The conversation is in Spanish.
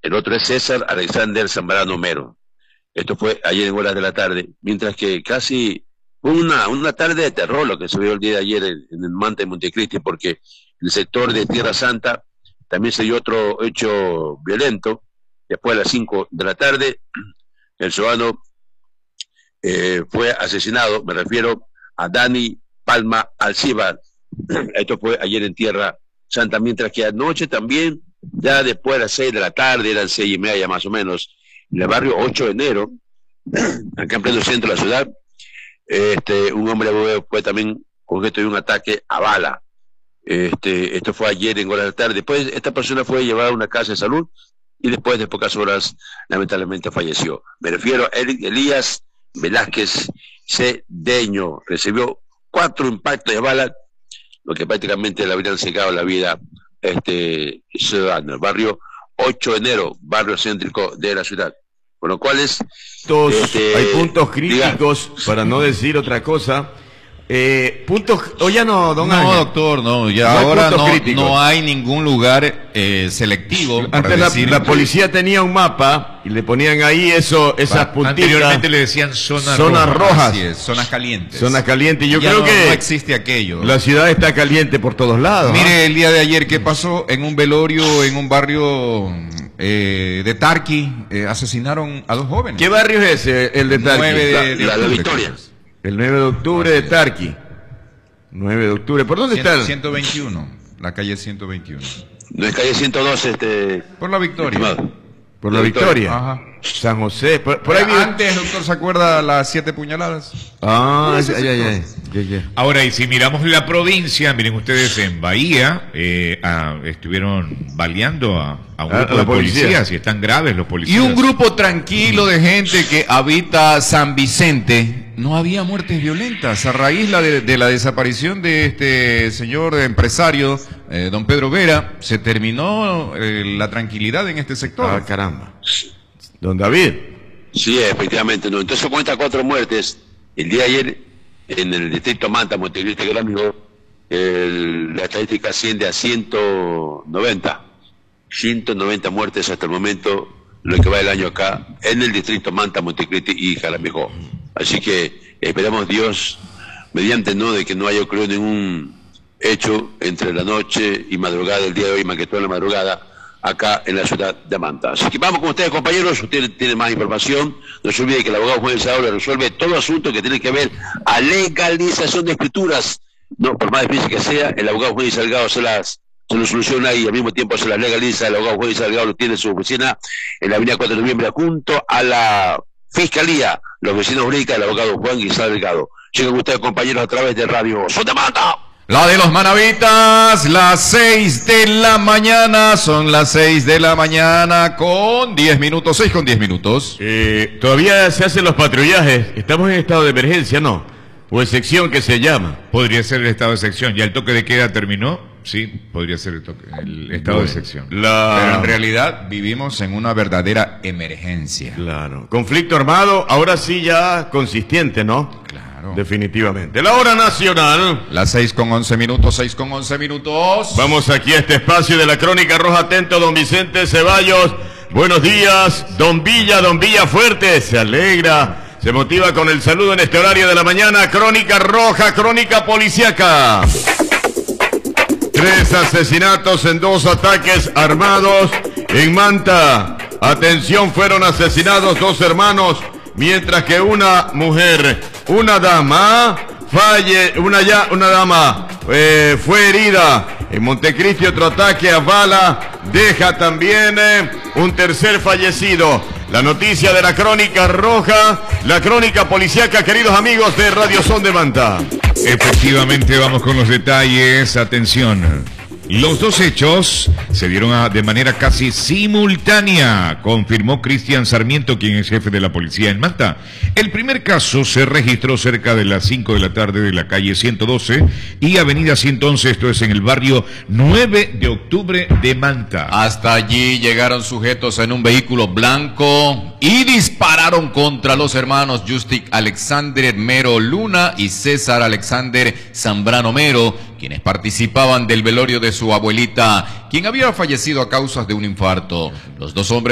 el otro es César Alexander Zambrano Mero. Esto fue ayer en horas de la tarde, mientras que casi una tarde de terror lo que se vio el día de ayer en el Manta de Montecristi, porque en el sector de Tierra Santa también se dio otro hecho violento. Después de las 5 de la tarde, el ciudadano fue asesinado, me refiero a Dani Palma Alcibar. Esto fue ayer en Tierra Santa, mientras que anoche también, ya después de las 6 de la tarde, eran 6:30 más o menos, en el barrio 8 de enero, acá en pleno centro de la ciudad, un hombre fue también objeto de un ataque a bala. Esto fue ayer en horas de la tarde. Después esta persona fue llevada a una casa de salud y después de pocas horas lamentablemente falleció. Me refiero a Elías Velázquez Cedeño. Recibió 4 impactos de bala, lo que prácticamente le habrían secado la vida ciudadano. El barrio 8 de enero, barrio céntrico de la ciudad. Con lo cual hay puntos críticos, para no decir otra cosa. O ya no, don Ángel. No, doctor, no, ya no ahora no hay ningún lugar selectivo. Antes la policía tenía un mapa y le ponían ahí esas puntitas. Anteriormente le decían zonas rojas. Así es, zonas calientes. Zonas calientes. Yo ya creo que no existe aquello. La ciudad está caliente por todos lados. Mire, el día de ayer, ¿qué pasó? En un velorio, en un barrio de Tarqui, asesinaron a 2 jóvenes. ¿Qué barrio es ese, el de Tarqui? La Victoria. El 9 de octubre de Tarqui. 9 de octubre. ¿Por dónde está? 121. La calle 121. No es calle 112, Por la Victoria. Por la Victoria. Ajá. San José. Por ahí antes, doctor, ¿se acuerda las 7 puñaladas? Ya. Ahora, y si miramos la provincia, miren ustedes, en Bahía estuvieron baleando a un grupo de policías y están graves los policías. Y un grupo tranquilo de gente que habita San Vicente. No había muertes violentas a raíz de la desaparición de este señor empresario, don Pedro Vera. Se terminó la tranquilidad en este sector. Ah, caramba. Don David. Sí, efectivamente, no. Entonces cuenta 4 muertes. El día de ayer, en el distrito Manta, Montecristi, la estadística asciende a 190. 190 muertes hasta el momento, lo que va el año acá, en el distrito Manta, Montecristi y Jaramillo. Así que esperamos Dios, mediante de que no haya ocurrido ningún hecho entre la noche y madrugada del día de hoy, más que toda la madrugada, acá en la ciudad de Manta. Así que vamos con ustedes, compañeros. Ustedes tienen más información. No se olvide que el abogado Juan Delgado le resuelve todo asunto que tiene que ver a legalización de escrituras. No, por más difícil que sea, el abogado Juan Delgado se lo soluciona y al mismo tiempo se las legaliza. El abogado Juan Delgado lo tiene en su oficina en la avenida 4 de noviembre, junto a la Fiscalía, la oficina jurídica del abogado Juan Guisal Delgado. Llegan ustedes, compañeros, a través de Radio Son de Manta. La de los manavitas, las 6 de la mañana, son las 6 de la mañana con 10 minutos, 6 con 10 minutos. Todavía se hacen los patrullajes, estamos en estado de emergencia, ¿no? O excepción que se llama. Podría ser el estado de excepción, ¿ya el toque de queda terminó? Sí, podría ser el estado de excepción. Pero en realidad vivimos en una verdadera emergencia. Claro. Conflicto armado, ahora sí ya consistente, ¿no? Claro. Definitivamente. La hora nacional. Las 6 con 11 minutos, 6 con 11 minutos. Vamos aquí a este espacio de la Crónica Roja. Atento, don Vicente Ceballos. Buenos días, don Villa Fuerte. Se alegra, se motiva con el saludo en este horario de la mañana. Crónica Roja, crónica policíaca. 3 asesinatos en 2 ataques armados en Manta. Atención, fueron asesinados 2 hermanos, mientras que una mujer, una dama fue herida. En Montecristi otro ataque a bala deja también un tercer fallecido. La noticia de la Crónica Roja, la crónica policíaca, queridos amigos de Radio Son de Manta. Efectivamente, vamos con los detalles. Atención. Los 2 hechos se dieron de manera casi simultánea, confirmó Cristian Sarmiento, quien es jefe de la policía en Manta. El primer caso se registró cerca de las 5 de la tarde de la calle 112 y avenida 111, esto es en el barrio 9 de octubre de Manta. Hasta allí llegaron sujetos en un vehículo blanco y dispararon contra los hermanos Justic Alexander Mero Luna y César Alexander Zambrano Mero, quienes participaban del velorio de su abuelita, quien había fallecido a causa de un infarto. Los 2 hombres